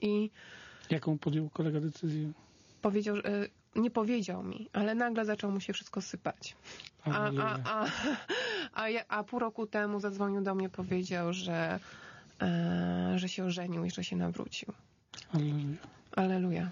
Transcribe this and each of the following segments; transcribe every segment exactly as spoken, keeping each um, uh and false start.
I jaką podjął kolega decyzję? Powiedział, że nie powiedział mi, ale nagle zaczęło mu się wszystko sypać. A, a, a, a, ja, a pół roku temu zadzwonił do mnie, powiedział, że, e, że się ożenił i że się nawrócił. Alleluja. Alleluja.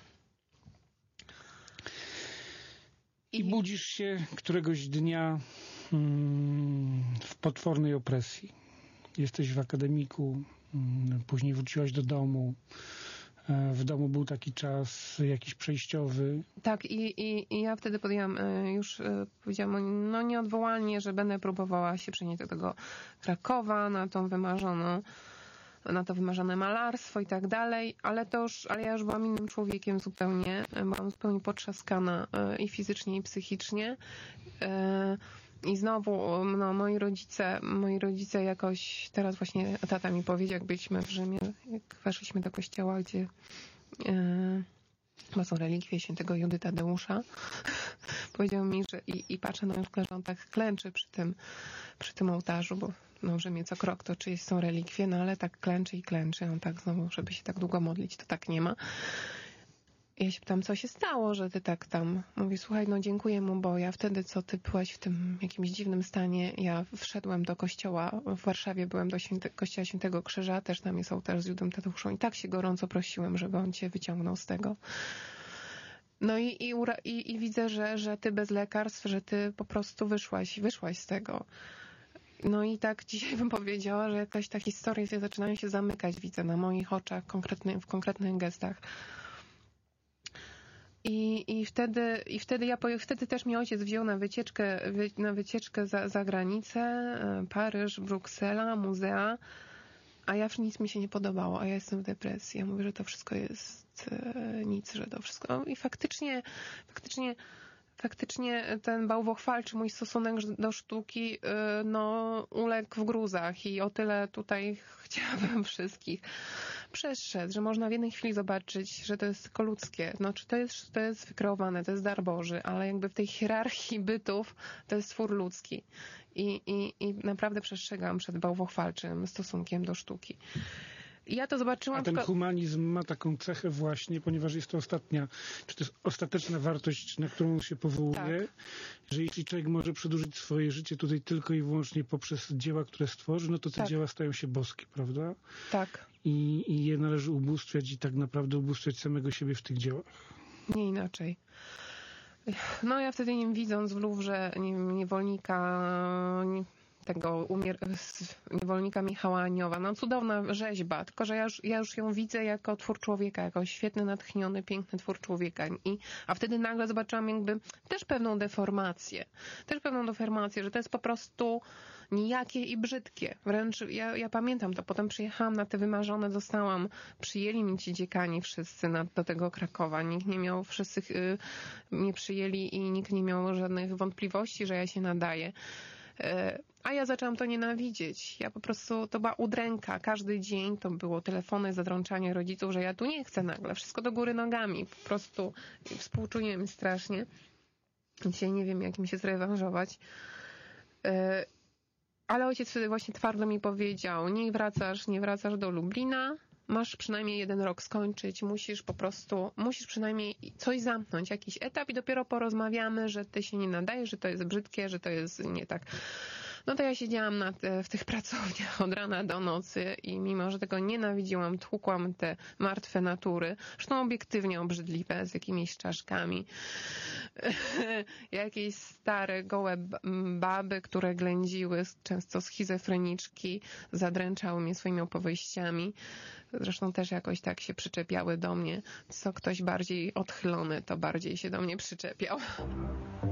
I, I budzisz się któregoś dnia hmm, w potwornej opresji. Jesteś w akademiku, hmm, później wróciłaś do domu. W domu był taki czas jakiś przejściowy. Tak, i, i, i ja wtedy podjęłam, już powiedziałam, no nieodwołalnie, że będę próbowała się przenieść do tego Krakowa, na tą wymarzoną, na to wymarzone malarstwo i tak dalej, ale to już, ale ja już byłam innym człowiekiem zupełnie, byłam zupełnie potrzaskana i fizycznie, i psychicznie. I znowu, no, moi rodzice, moi rodzice jakoś, teraz właśnie tata mi powiedział, jak byliśmy w Rzymie, jak weszliśmy do kościoła, gdzie yy, chyba są relikwie świętego Judy Tadeusza, powiedział mi, że i, i patrzę na ją, że on tak klęczy przy tym, przy tym ołtarzu, bo no, w Rzymie co krok to czyjeś są relikwie, no ale tak klęczy i klęczy, on tak znowu, żeby się tak długo modlić, to tak nie ma. Ja się pytam, co się stało, że ty tak tam... Mówi, słuchaj, no dziękuję mu, bo ja wtedy, co ty byłaś w tym jakimś dziwnym stanie, ja wszedłem do kościoła, w Warszawie byłem do święte, kościoła Świętego Krzyża, też tam jest ołtarz z Judą Tadeuszą i tak się gorąco prosiłem, żeby on cię wyciągnął z tego. No i, i, i, i widzę, że, że ty bez lekarstw, że ty po prostu wyszłaś, wyszłaś z tego. No i tak dzisiaj bym powiedziała, że jakaś ta historia zaczynają się zamykać, widzę na moich oczach, konkretny, w konkretnych gestach. I, i wtedy, i wtedy ja, wtedy też mnie ojciec wziął na wycieczkę, wy, na wycieczkę za, za granicę, Paryż, Bruksela, muzea, a ja nic mi się nie podobało, a ja jestem w depresji. Ja mówię, że to wszystko jest e, nic, że to wszystko... No i faktycznie, faktycznie, faktycznie ten bałwochwalczy mój stosunek do sztuki, e, no, uległ w gruzach i o tyle tutaj chciałabym wszystkich przestrzec, że można w jednej chwili zobaczyć, że to jest tylko ludzkie. No, czy to jest, to jest wykreowane, to jest dar Boży, ale jakby w tej hierarchii bytów to jest twór ludzki. I, i, i naprawdę przestrzegam przed bałwochwalczym stosunkiem do sztuki. I ja to zobaczyłam... A ten humanizm ma taką cechę właśnie, ponieważ jest to ostatnia, czy to jest ostateczna wartość, na którą się powołuje, tak. Że jeśli człowiek może przedłużyć swoje życie tutaj tylko i wyłącznie poprzez dzieła, które stworzy, no to te tak. dzieła stają się boskie, prawda? Tak. I, I je należy ubóstwiać i tak naprawdę ubóstwiać samego siebie w tych dziełach. Nie inaczej. No ja wtedy nie widząc w Luwrze nie, niewolnika... Nie... tego umier- niewolnika Michała Anioła. No cudowna rzeźba, tylko że ja już, ja już ją widzę jako twór człowieka, jako świetny, natchniony, piękny twór człowieka. I, a wtedy nagle zobaczyłam jakby też pewną deformację. Też pewną deformację, że to jest po prostu nijakie i brzydkie. Wręcz ja, ja pamiętam to. Potem przyjechałam na te wymarzone, dostałam, przyjęli mi ci dziekani wszyscy na, do tego Krakowa. Nikt nie miał, wszyscy y, mnie przyjęli i nikt nie miał żadnych wątpliwości, że ja się nadaję. A ja zaczęłam to nienawidzieć. Ja po prostu, to była udręka. Każdy dzień to było telefony, zadrączanie rodziców, że ja tu nie chcę nagle. Wszystko do góry nogami. Po prostu współczuję mi strasznie. Dzisiaj nie wiem, jak mi się zrewanżować. Ale ojciec wtedy właśnie twardo mi powiedział, nie wracasz, nie wracasz do Lublina. Masz przynajmniej jeden rok skończyć, musisz po prostu, musisz przynajmniej coś zamknąć, jakiś etap i dopiero porozmawiamy, że ty się nie nadajesz, że to jest brzydkie, że to jest nie tak. No to ja siedziałam na te, w tych pracowniach od rana do nocy i mimo, że tego nienawidziłam, tłukłam te martwe natury, zresztą obiektywnie obrzydliwe, z jakimiś czaszkami. Jakieś stare, gołe baby, które ględziły, często schizofreniczki, zadręczały mnie swoimi opowieściami. Zresztą też jakoś tak się przyczepiały do mnie. Co ktoś bardziej odchylony, to bardziej się do mnie przyczepiał.